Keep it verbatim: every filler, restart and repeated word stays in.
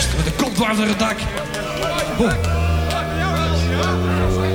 gast met de kont dwars door het dak. Oh.